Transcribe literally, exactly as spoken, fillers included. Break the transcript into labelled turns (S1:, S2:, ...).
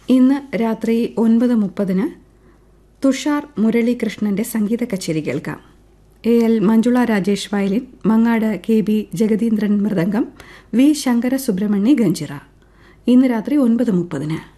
S1: ഇന്ന് രാത്രി ഒൻപത് മുപ്പതിന് തുഷാർ മുരളീകൃഷ്ണന്റെ സംഗീത കച്ചേരി കേൾക്കാം. A L Manjula Rajesh violin, Mangad K B ജഗദീന്ദ്രൻ mridangam, V Shankara Subrahmanya ganjira. ഇന്ന് രാത്രി ഒൻപത് മുപ്പതിന്.